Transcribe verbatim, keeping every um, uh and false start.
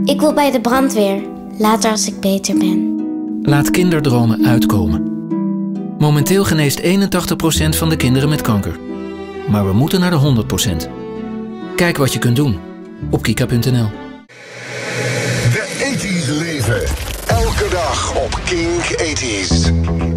Ik wil bij de brandweer, later als ik beter ben. Laat kinderdromen uitkomen. Momenteel geneest eenentachtig procent van de kinderen met kanker. Maar we moeten naar de honderd procent. Kijk wat je kunt doen op kika punt n l. De tachtiger leven. Elke dag op Kink tachtig.